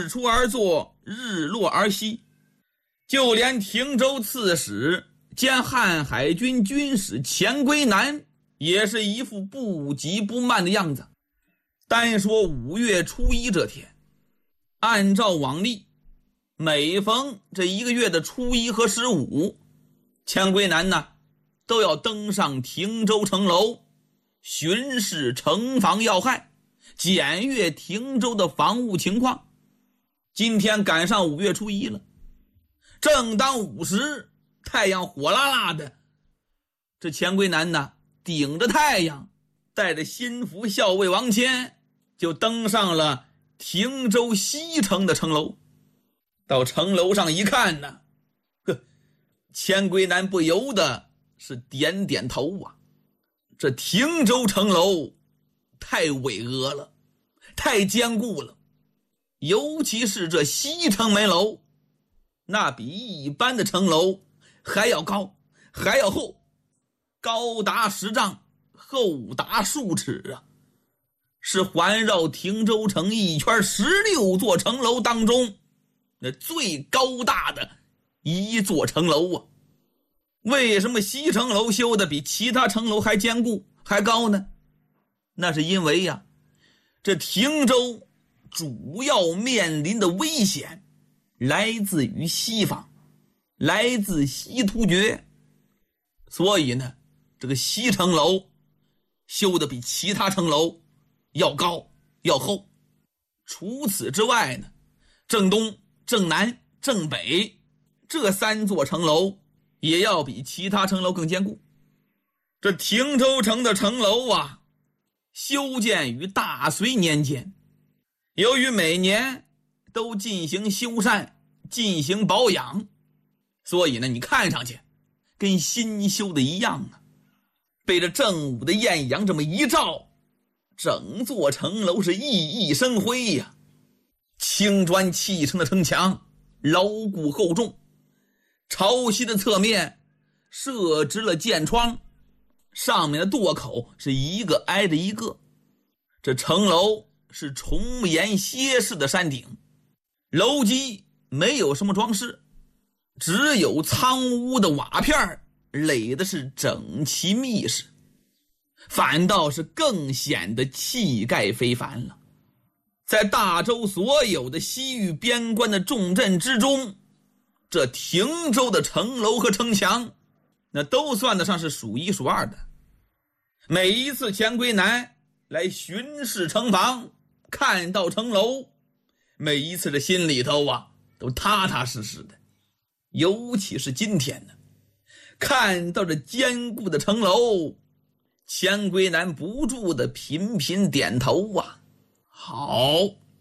日出而作，日落而息。就连汀州刺史兼瀚海军军使钱归南也是一副不急不慢的样子。单说5月初1这天，按照往例，每逢这一个月的初1和15，钱归南呢都要登上汀州城楼，巡视城防要害，检阅汀州的防务情况。今天赶上5月初1了，正当午时，太阳火辣辣的，这钱归南呢顶着太阳，带着心腹校尉王谦就登上了汀州西城的城楼。到城楼上一看呢，钱归南不由得是点点头啊。这汀州城楼太巍峨了，太坚固了，尤其是这西城门楼，那比一般的城楼还要高，还要厚，高达10丈，厚达数尺啊，是环绕汀州城一圈16座城楼当中那最高大的一座城楼啊。为什么西城楼修的比其他城楼还坚固还高呢？那是因为呀，这汀州主要面临的危险来自于西方，来自西突厥，所以呢，这个西城楼修的比其他城楼要高要厚。除此之外呢，正东、正南、正北这3座城楼也要比其他城楼更坚固。这汀州城的城楼啊，修建于大隋年间，由于每年都进行修缮，进行保养，所以呢，你看上去跟新修的一样啊。被这正午的艳阳这么一照，整座城楼是熠熠生辉呀。青砖砌成的城墙牢固厚重，朝西的侧面设置了箭窗，上面的垛口是一个挨着一个。这城楼是重檐歇式的山顶，楼基没有什么装饰，只有苍乌的瓦片垒的是整齐密实，反倒是更显得气概非凡了。在大周所有的西域边关的重镇之中，这汀州的城楼和城墙那都算得上是数1数2的。每一次钱归南来巡视城防，看到城楼，每一次的心里头啊都踏踏实实的。尤其是今天呢，看到这坚固的城楼，钱归南不住的频频点头啊，好，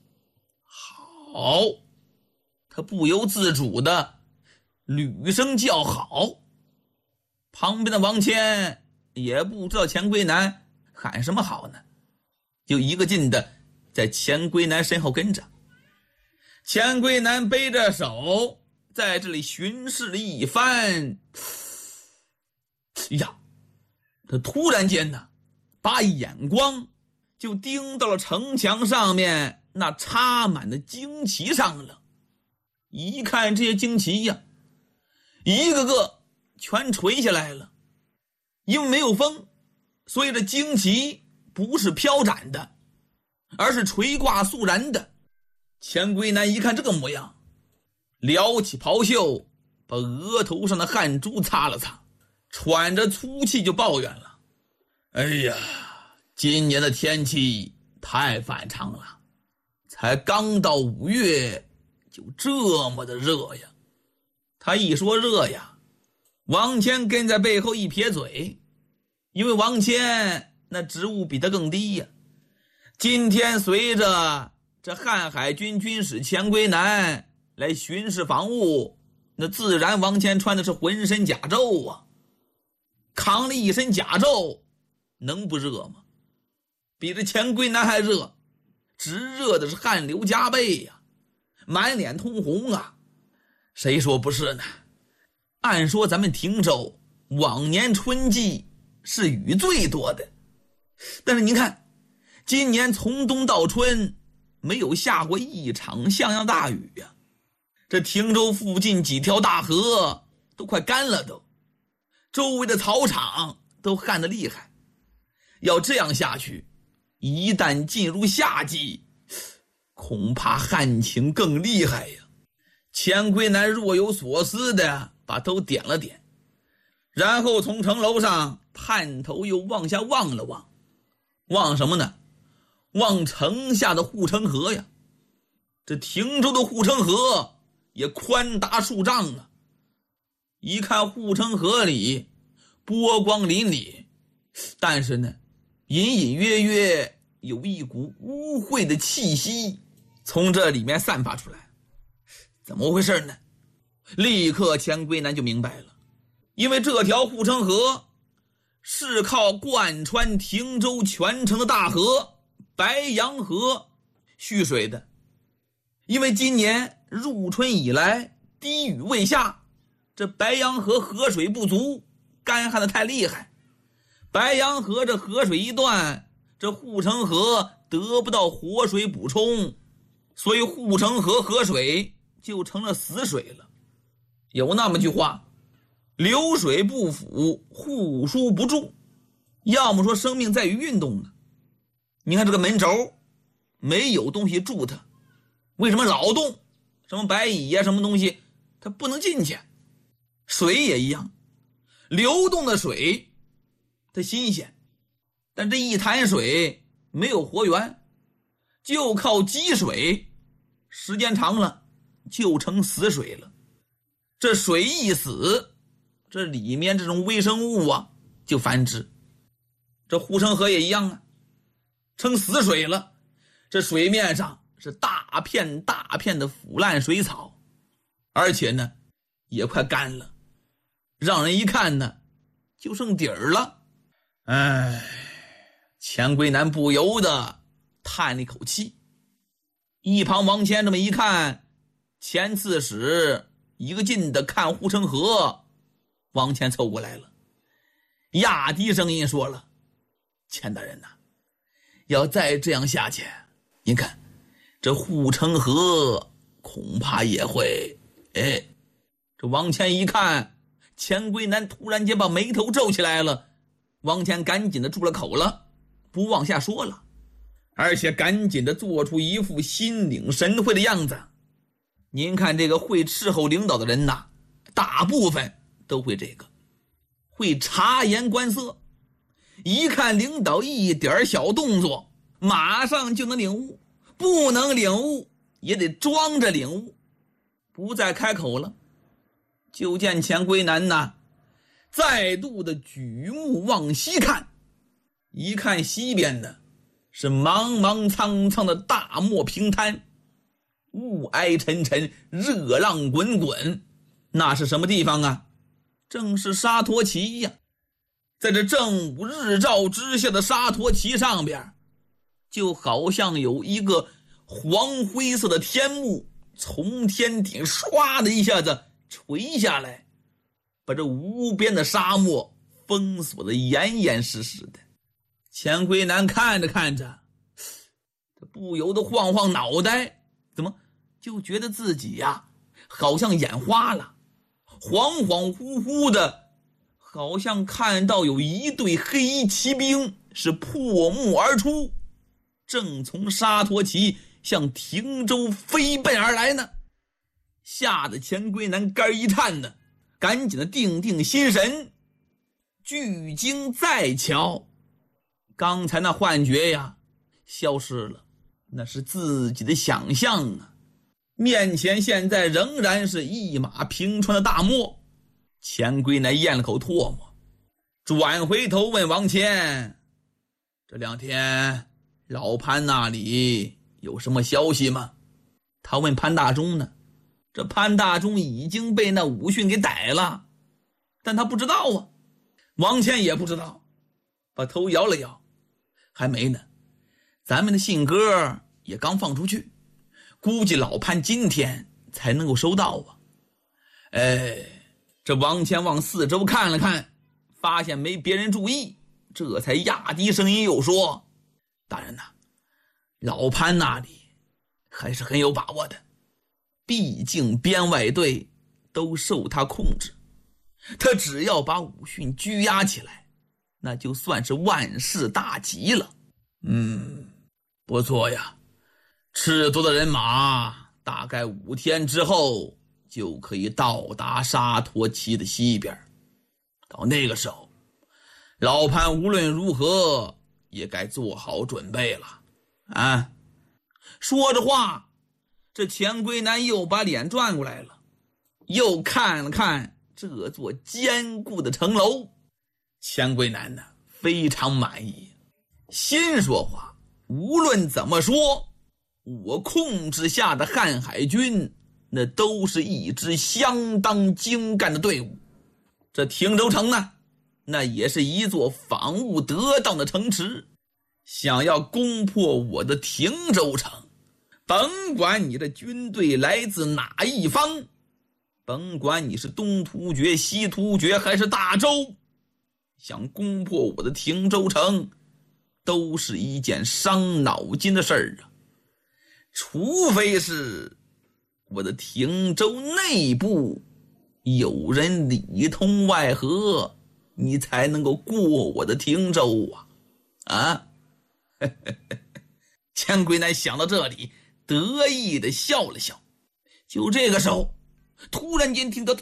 好，他不由自主的吕声叫好。旁边的王谦也不知道钱归南喊什么好呢，就一个劲的在钱归南身后跟着。钱归南背着手在这里巡视了一番，呀，他突然间呢，把眼光就盯到了城墙上面那插满的旌旗上了。一看这些旌旗呀，一个个全垂下来了。因为没有风，所以这旌旗不是飘展的，而是垂挂肃然的。钱归南一看这个模样，撩起袍袖，把额头上的汗珠擦了擦，喘着粗气就抱怨了：哎呀，今年的天气太反常了，才刚到5月就这么的热呀。他一说热呀，王谦跟在背后一撇嘴，因为王谦那职务比他更低呀。今天随着这瀚海军军使钱归南来巡视防务，那自然王谦穿的是浑身甲胄啊，扛了一身甲胄，能不热吗？比这钱归南还热，直热的是汗流浃背呀，满脸通红啊。谁说不是呢？按说咱们汀州往年春季是雨最多的，但是您看今年从冬到春没有下过一场像样大雨呀。这汀州附近几条大河都快干了都，周围的草场都旱得厉害。要这样下去，一旦进入夏季，恐怕旱情更厉害呀。钱龟南若有所思的把头点了点，然后从城楼上探头又往下望了望。望什么呢？望城下的护城河呀。这汀州的护城河也宽达数丈啊。一看护城河里波光粼粼，但是呢，隐隐约约有一股污秽的气息从这里面散发出来。怎么回事呢？立刻钱龟南就明白了，因为这条护城河是靠贯穿汀州全城的大河白洋河蓄水的。因为今年入春以来滴雨未下，这白洋河河水不足，干旱的太厉害。白洋河这河水一断，这护城河得不到活水补充，所以护城河河水就成了死水了。有那么句话，流水不腐，护书不住。要么说生命在于运动呢。你看这个门轴没有东西住它，为什么老动？什么白蚁呀，什么东西它不能进去。水也一样，流动的水它新鲜，但这一潭水没有活源，就靠积水，时间长了就成死水了。这水一死，这里面这种微生物啊就繁殖。这护城河也一样啊，成死水了，这水面上是大片大片的腐烂水草，而且呢也快干了，让人一看呢就剩底儿了。钱龟南不由得叹了一口气。一旁王谦这么一看，钱刺史一个劲的看护城河，王谦凑过来了，压低声音说了：钱大人呐，要再这样下去，您看这护城河恐怕也会……这王谦一看钱龟南突然间把眉头皱起来了，王谦赶紧的住了口了，不往下说了，而且赶紧的做出一副心领神会的样子。您看这个会伺候领导的人呐，大部分都会这个，会察言观色，一看领导一点小动作马上就能领悟，不能领悟也得装着领悟。不再开口了，就见钱龟南呐再度的举目往西看，一看西边的是茫茫苍苍的大漠平滩，雾霭沉沉，热浪滚滚。那是什么地方啊？正是沙陀旗呀。在这正午日照之下的沙陀旗上边，就好像有一个黄灰色的天幕从天顶唰的一下子垂下来，把这无边的沙漠封锁得严严实实的。钱龟南看着看着，他不由得晃晃脑袋，怎么就觉得自己呀好像眼花了，恍恍惚惚的，好像看到有一队黑衣骑兵是破幕而出，正从沙陀旗向汀州飞奔而来呢。吓得钱龟南肝一颤呢，赶紧的定心神，聚精再瞧，刚才那幻觉呀消失了，那是自己的想象啊。面前现在仍然是一马平川的大漠。钱龟南咽了口唾沫，转回头问王谦：这2天老潘那里有什么消息吗？他问潘大忠呢，这潘大忠已经被那武训给逮了，但他不知道啊。王谦也不知道，把头摇了摇：还没呢，咱们的信鸽也刚放出去，估计老潘今天才能够收到啊。这王谦往四周看了看，发现没别人注意，这才压低声音又说：大人呐，老潘那里还是很有把握的。毕竟边外队都受他控制，他只要把武训拘押起来，那就算是万事大吉了。不错呀，赤足的人马大概5天之后就可以到达沙陀旗的西边。到那个时候，老潘无论如何也该做好准备了啊！说着话，这钱龟南又把脸转过来了，又看了看这座坚固的城楼。钱龟南呢，非常满意，心说话，无论怎么说，我控制下的瀚海军那都是一支相当精干的队伍。这汀州城呢，那也是一座防务得当的城池，想要攻破我的汀州城，甭管你的军队来自哪一方，甭管你是东突厥、西突厥还是大周，想攻破我的汀州城都是一件伤脑筋的事儿啊。除非是我的汀州内部有人里通外合，你才能够过我的汀州啊！钱龟南想到这里，得意地笑了笑。就这个时候，突然间听到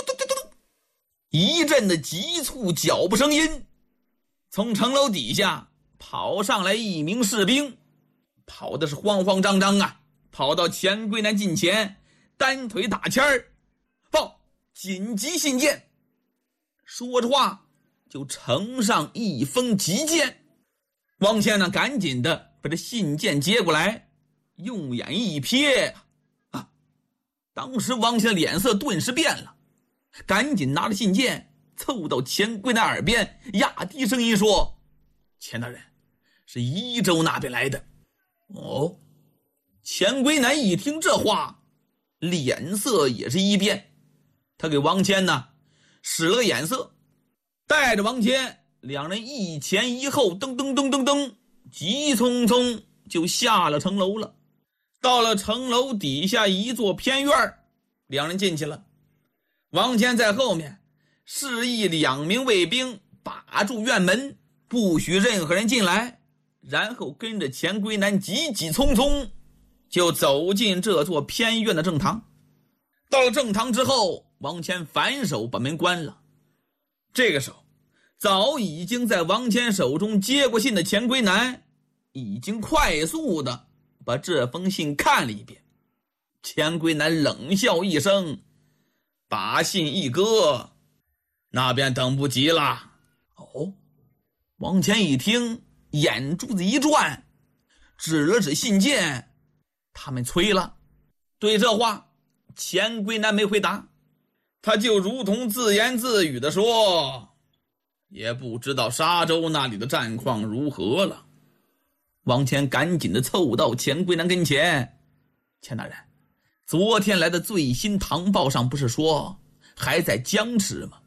一阵的急促脚步声音，从城楼底下跑上来一名士兵，跑的是慌慌张张啊，跑到钱龟南近前，单腿打签儿，报紧急信件。说着话就呈上一封急件。王谦呢，赶紧的把这信件接过来，用眼一瞥啊，当时王谦的脸色顿时变了，赶紧拿着信件凑到钱龟南耳边，压低声音说：钱大人，是宜州那边来的。哦，钱龟南一听这话，脸色也是一变，他给王谦呢使了个眼色，带着王谦两人一前一后，噔噔噔噔噔，急匆匆就下了城楼了。到了城楼底下一座偏院，两人进去了。王谦在后面示意2名卫兵把住院门，不许任何人进来，然后跟着钱龟南急急匆匆就走进这座偏院的正堂。到了正堂之后，王谦反手把门关了。这个时候，早已经在王谦手中接过信的钱龟南已经快速的把这封信看了一遍。钱龟南冷笑一声，把信一搁，那边等不及了。哦，王谦一听，眼珠子一转，指了指信件，他们催了。对这话，钱龟南没回答，他就如同自言自语地说：也不知道沙州那里的战况如何了。王谦赶紧的凑到钱龟南跟前：钱大人，昨天来的最新唐报上不是说还在僵持吗？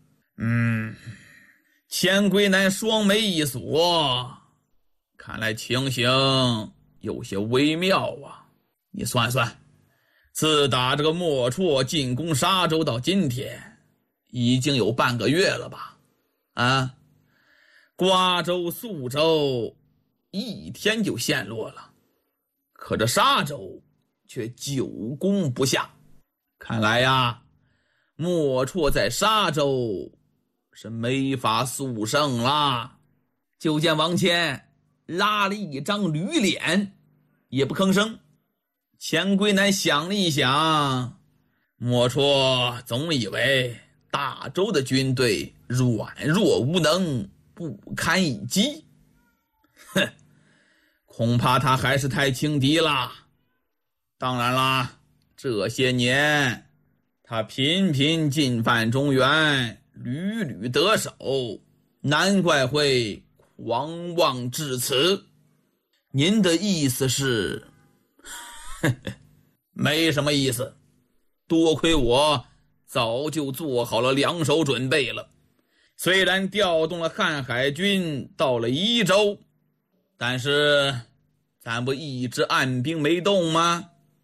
钱龟南双眉一锁，看来情形有些微妙啊。你算算，自打这个莫绰进攻沙州到今天，已经有半个月了吧？啊，瓜州、肃州1天就陷落了，可这沙州却久攻不下。看来呀，莫绰在沙州是没法速胜啦。就见王谦拉了一张驴脸，也不吭声。钱龟南想了一想，莫绰总以为大周的军队软弱无能，不堪一击。恐怕他还是太轻敌了。当然啦，这些年他频频进犯中原，屡屡得手，难怪会狂妄至此。您的意思是？没什么意思，多亏我早就做好了2手准备了。虽然调动了瀚海军到了宜州，但是咱不一直按兵没动吗？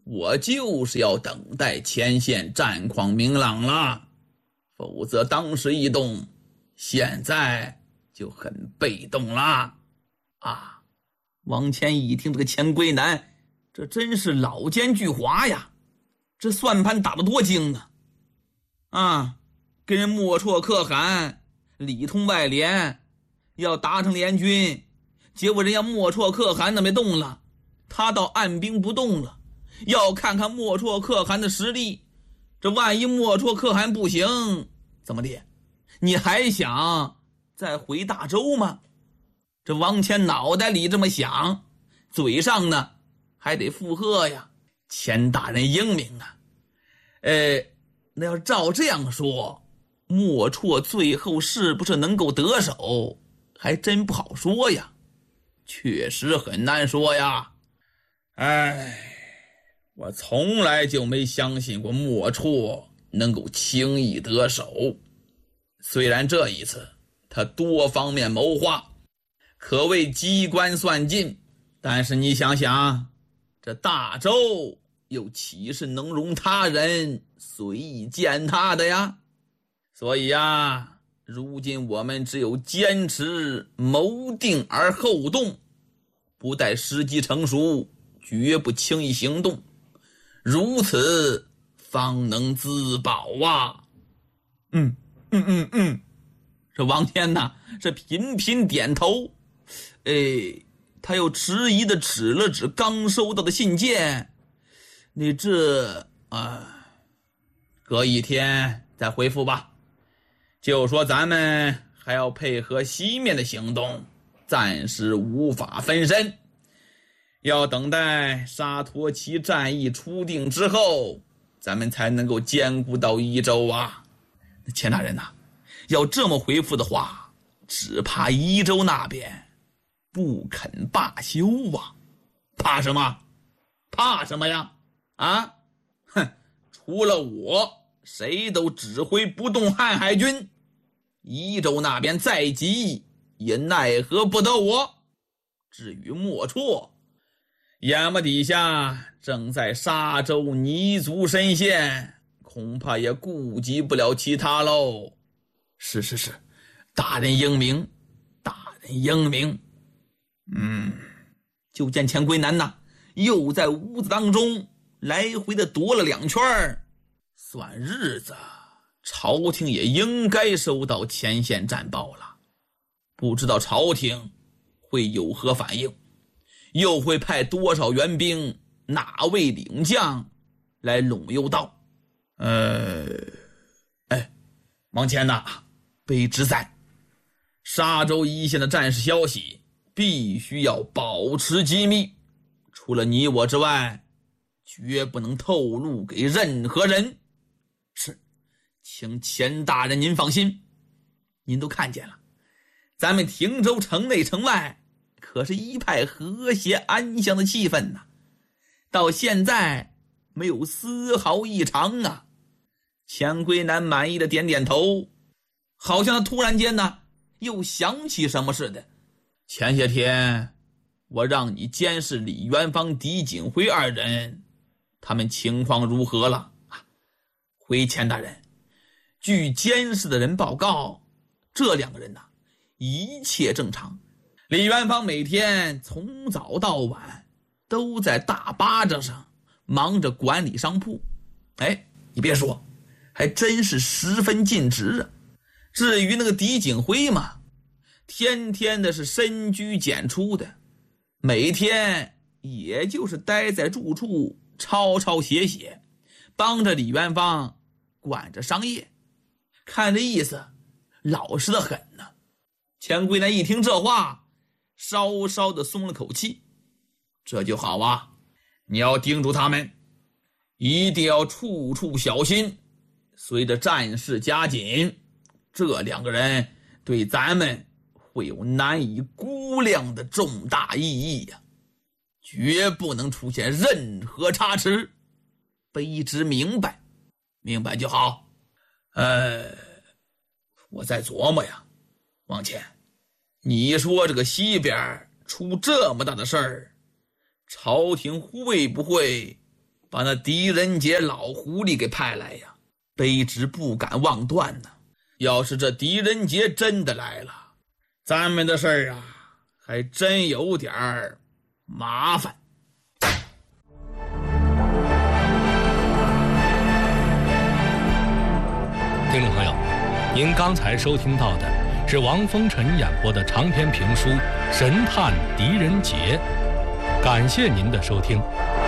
我就是要等待前线战况明朗了，否则当时一动，现在就很被动了。啊！王谦一听这个钱龟南，这真是老奸巨猾呀，这算盘打得多精啊！啊，跟人莫绰可汗里通外连，要达成联军，结果人家莫绰可汗那没动了，他倒按兵不动了，要看看莫绰可汗的实力。这万一莫绰可汗不行，怎么的？你还想再回大周吗？这王谦脑袋里这么想，嘴上呢还得附和呀，钱大人英明啊。那要照这样说，莫绰最后是不是能够得手，还真不好说呀，确实很难说呀。我从来就没相信过莫绰能够轻易得手，虽然这一次他多方面谋划，可谓机关算尽，但是你想想，这大周又岂是能容他人随意践踏的呀？所以呀，如今我们只有坚持谋定而后动，不待时机成熟，绝不轻易行动，如此方能自保啊。这王谦呐，这频频点头。他又迟疑地指了指刚收到的信件，你这隔一天再回复吧。就说咱们还要配合西面的行动，暂时无法分身，要等待沙陀旗战役初定之后，咱们才能够兼顾到益州啊。钱大人呐，要这么回复的话，只怕益州那边不肯罢休啊。怕什么？怕什么呀？除了我，谁都指挥不动瀚海军，益州那边再急也奈何不得我。至于莫绰，眼巴底下正在沙州泥足深陷，恐怕也顾及不了其他喽。是，大人英明，大人英明。就见钱龟南呐，又在屋子当中来回的踱了2圈，算日子，朝廷也应该收到前线战报了。不知道朝廷会有何反应，又会派多少援兵，哪位领将来陇右道？王谦呐，卑职在。沙州一线的战事消息必须要保持机密，除了你我之外，绝不能透露给任何人。是，请钱大人您放心。您都看见了，咱们亭州城内城外可是一派和谐安详的气氛呐，到现在没有丝毫异常啊。钱龟南满意的点点头，好像他突然间呢又想起什么似的。前些天我让你监视李元芳、狄景辉2人，他们情况如何了？回钱大人，据监视的人报告，这2个人呐，一切正常。李元芳每天从早到晚都在大巴掌上忙着管理商铺，你别说，还真是十分尽职啊。至于那个狄景辉嘛，天天的是深居简出的，每天也就是待在住处抄抄写写，帮着李元芳管着商业，看这意思老实的很呢。钱龟南一听这话，稍稍的松了口气。这就好啊，你要叮嘱他们，一定要处处小心。随着战事加紧，这2个人对咱们会有难以估量的重大意义呀，绝不能出现任何差池。卑职明白，明白就好。我在琢磨呀，王谦，你说这个西边出这么大的事儿，朝廷会不会把那狄仁杰老狐狸给派来呀，卑职不敢妄断呢。要是这狄仁杰真的来了，咱们的事儿啊，还真有点麻烦。 听众朋友，您刚才收听到的是王风尘演播的长篇评书《神探狄仁杰》，感谢您的收听。